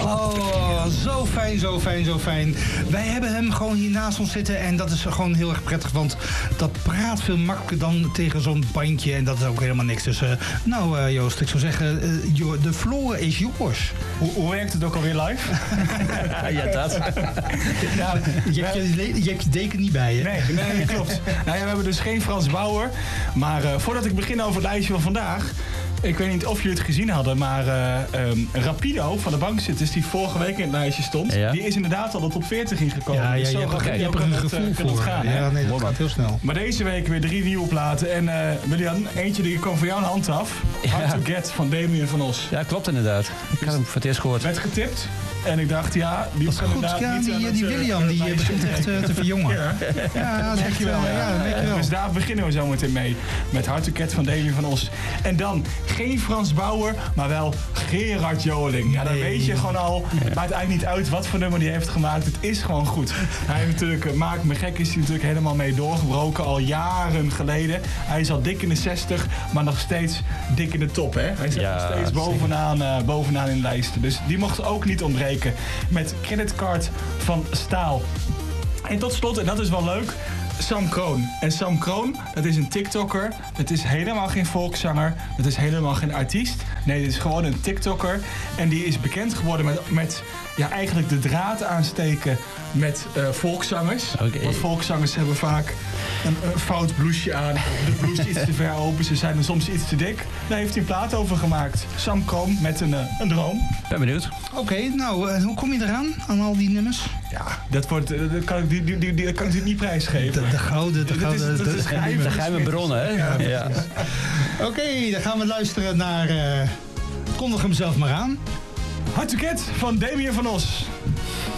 Oh, zo fijn, zo fijn, zo fijn. Wij hebben hem gewoon hier naast ons zitten en dat is gewoon heel erg prettig, want dat praat veel makkelijker dan tegen zo'n bandje en dat is ook helemaal niks. Dus Joost, ik zou zeggen, de floor is yours. Hoe werkt het ook alweer live? Ja, dat. Ja, je hebt je deken niet bij je. Nee, klopt. Nou ja, we hebben dus geen Frans Bauer. Maar voordat ik begin over het lijstje van vandaag. Ik weet niet of jullie het gezien hadden, maar Rapido van de bankzitters die vorige week in het lijstje stond, die is inderdaad al de top 40 ingekomen. Ja, dus je hebt er een gevoel voor. Gaan, ja, nee, dat gaat heel snel. Maar deze week weer 3 nieuwe platen. En William, eentje die kwam van jouw hand af. Hard to Get van Damien van Os. Ja, klopt inderdaad. Ik had hem voor het eerst gehoord. Werd getipt. En ik dacht, ja, die is goed. Ja, die William die begint echt te verjongen. Ja, dankjewel. Dus daar beginnen we zo meteen mee. Met Hard to Get van Damien van Os. En dan geen Frans Bauer, maar wel Gerard Joling. Ja, dan weet je gewoon al. Maakt eigenlijk niet uit wat voor nummer die heeft gemaakt. Het is gewoon goed. Hij heeft natuurlijk, Maak me gek is hij natuurlijk helemaal mee doorgebroken. Al jaren geleden. Hij is al dik in de 60, maar nog steeds dik in de top. Hè? Hij zit nog steeds bovenaan in de lijsten. Dus die mocht ook niet ontbreken. Met Creditcard van Staal. En tot slot, en dat is wel leuk, Sam Kroon. En Sam Kroon, dat is een TikToker. Het is helemaal geen volkszanger. Het is helemaal geen artiest. Nee, dit is gewoon een TikToker. En die is bekend geworden met eigenlijk de draad aansteken met volkszangers. Okay. Want volkszangers hebben vaak een fout blouseje aan. De blouse iets te ver open. Ze zijn er soms iets te dik. Daar heeft hij een plaat over gemaakt. Sam Kroon met een droom. Ben benieuwd. Oké, hoe kom je eraan? Aan al die nummers? Ja, dat kan ik kan ik niet prijsgeven. De gouden. Dat is de geheime bronnen, hè? Ja. Oké, dan gaan we luisteren naar... kondig hem zelf maar aan. Hard to Get van Damien van Os.